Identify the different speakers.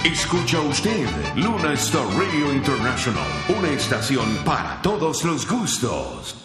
Speaker 1: Escucha usted Luna Star Radio International, una estación para todos los gustos.